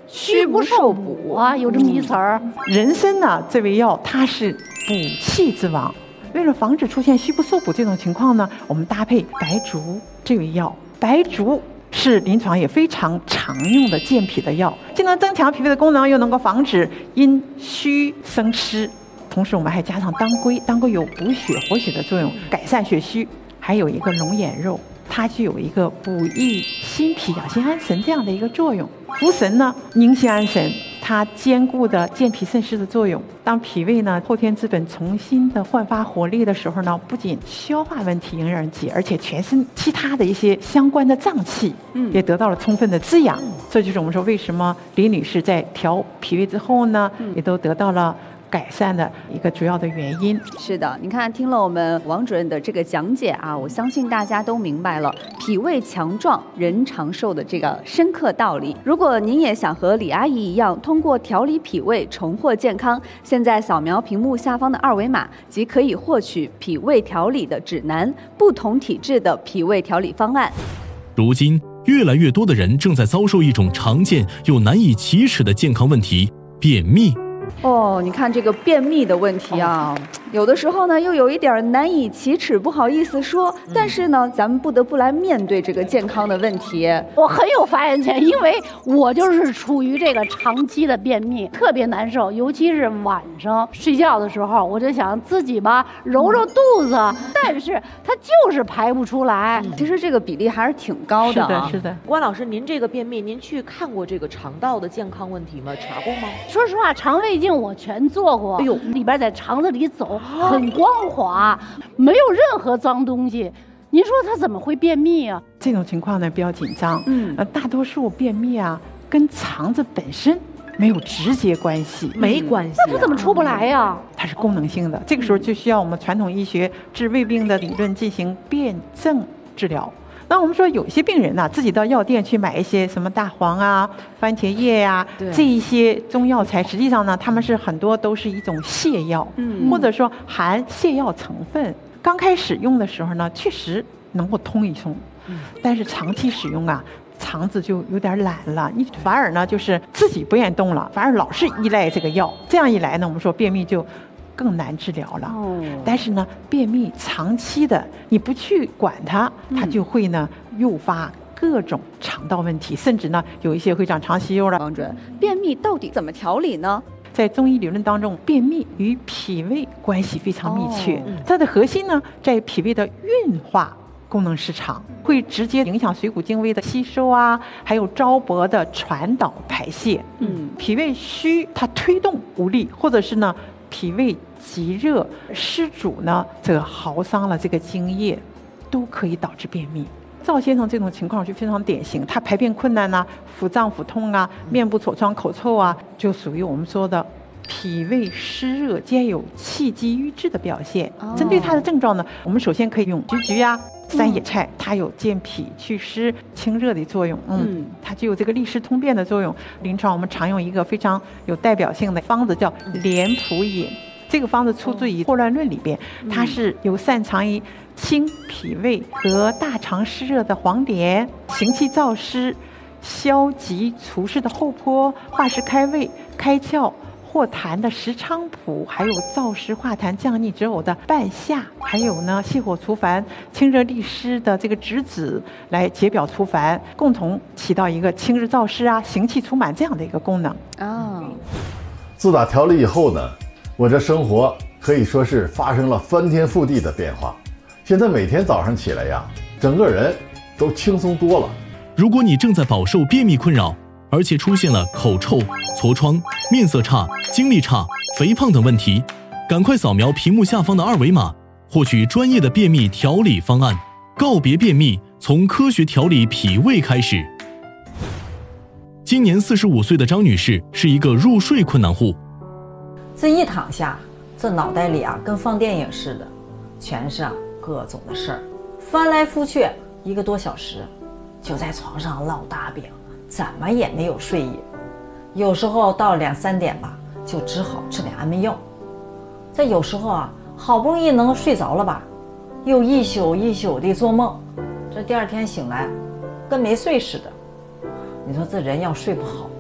虚不受补啊，有这么一词儿。 人参呢，这味药它是补气之王。为了防止出现虚不受补这种情况呢，我们搭配白术这味药。白术是临床也非常常用的健脾的药，既能增强脾胃的功能，又能够防止因虚生湿。同时我们还加上当归，当归有补血活血的作用，改善血虚。还有一个龙眼肉，它具有一个补益心脾、养心安神这样的一个作用。茯神呢，宁心安神，它兼顾的健脾渗湿的作用。当脾胃呢后天之本重新的焕发活力的时候呢，不仅消化问题迎刃而解，而且全身其他的一些相关的脏器也得到了充分的滋养。这就是我们说为什么李女士在调脾胃之后呢，也都得到了改善的一个主要的原因。 是的，你看听了我们王主任的这个讲解啊，我相信大家都明白了脾胃强壮人长寿的这个深刻道理。如果您也想和李阿姨一样通过调理脾胃重获健康，现在扫描屏幕下方的二维码即可以获取脾胃调理的指南，不同体质的脾胃调理方案。 如今越来越多的人正在遭受一种常见又难以启齿的健康问题——便秘。 哦，你看这个便秘的问题啊，有的时候呢又有一点难以启齿，不好意思说，但是呢咱们不得不来面对这个健康的问题。 我很有发言权，因为我就是处于这个长期的便秘，特别难受，尤其是晚上睡觉的时候，我就想自己吧揉揉肚子，但是它就是排不出来。 其实这个比例还是挺高的啊。 是的。 关老师，您这个便秘，您去看过这个肠道的健康问题吗？查过吗？ 说实话，肠胃镜我全做过，哎呦，里边在肠子里走，很光滑，没有任何脏东西。您说他怎么会便秘啊？ 这种情况呢比较紧张。大多数便秘啊跟肠子本身没有直接关系， 没关系。 那他怎么出不来呀？ 它是功能性的，这个时候就需要我们传统医学治胃病的理论进行辩证治疗。那我们说有些病人呢，自己到药店去买一些什么大黄啊、番茄叶呀、这一些中药材，实际上呢，他们是很多都是一种泻药，或者说含泻药成分。刚开始用的时候呢，确实能够通一通，但是长期使用啊，肠子就有点懒了，你反而呢就是自己不愿意动了，反而老是依赖这个药。这样一来呢，我们说便秘就更难治疗了。但是呢，便秘长期的你不去管它，它就会呢诱发各种肠道问题，甚至呢有一些会长肠息肉了。 王主任，便秘到底怎么调理呢？ 在中医理论当中，便秘与脾胃关系非常密切，它的核心呢在脾胃的运化功能失常，会直接影响水谷精微的吸收啊，还有糟粕的传导排泄。脾胃虚，它推动无力，或者是呢脾胃极热湿阻呢，这个耗伤了这个津液，都可以导致便秘。赵先生这种情况就非常典型，他排便困难啊，腹胀腹痛啊，面部痤疮口臭啊，就属于我们说的脾胃湿热兼有气机郁滞的表现。针对他的症状呢，我们首先可以用菊菊啊、山野菜，它有健脾祛湿清热的作用。它具有这个利湿通便的作用。临床我们常用一个非常有代表性的方子叫莲蒲饮，这个方子出自于《霍乱论》里边，它是有擅长于清脾胃和大肠湿热的黄连，行气燥湿、消积除湿的厚朴，化湿开胃、开窍化痰的石菖蒲，还有燥湿化痰降逆止呕的半夏，还有呢泻火除烦、清热利湿的这个栀子，来解表除烦，共同起到一个清热燥湿啊、行气除螨这样的一个功能。 自打调理以后呢，我这生活可以说是发生了翻天覆地的变化。现在每天早上起来呀，整个人都轻松多了。 如果你正在饱受便秘困扰，而且出现了口臭、痤疮、面色差、精力差、肥胖等问题，赶快扫描屏幕下方的二维码，获取专业的便秘调理方案，告别便秘，从科学调理脾胃开始。今年45岁的张女士是一个入睡困难户。 这一躺下，这脑袋里啊跟放电影似的，全是各种的事儿，翻来覆去1个多小时，就在床上烙大饼，怎么也没有睡意。有时候到2、3点吧，就只好吃点安眠药。这有时候啊，好不容易能睡着了吧，又一宿一宿的做梦，这第2天醒来跟没睡似的。你说这人要睡不好，